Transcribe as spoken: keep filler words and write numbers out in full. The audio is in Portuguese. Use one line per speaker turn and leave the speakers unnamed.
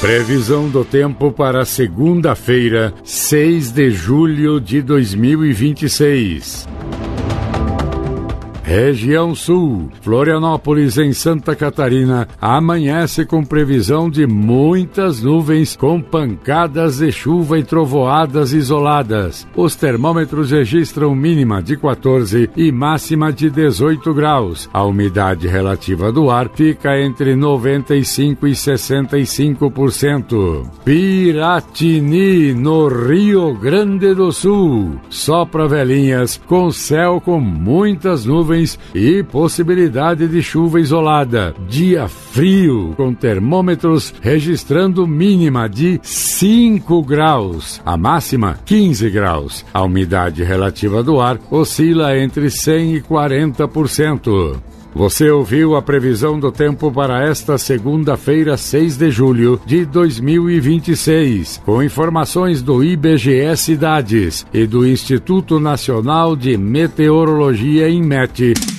Previsão do tempo para segunda-feira, seis de julho de dois mil e vinte e seis. Região Sul, Florianópolis, em Santa Catarina, amanhece com previsão de muitas nuvens com pancadas de chuva e trovoadas isoladas. Os termômetros registram mínima de quatorze e máxima de dezoito graus. A umidade relativa do ar fica entre noventa e cinco e sessenta e cinco por cento. Piratini, no Rio Grande do Sul. Sopra velhinhas, com céu com muitas nuvens e possibilidade de chuva isolada. Dia frio, com termômetros registrando mínima de cinco graus, a máxima quinze graus. A umidade relativa do ar oscila entre cem e quarenta por cento. Você ouviu a previsão do tempo para esta segunda-feira, seis de julho de dois mil e vinte e seis, com informações do I B G E Cidades e do Instituto Nacional de Meteorologia, INMET.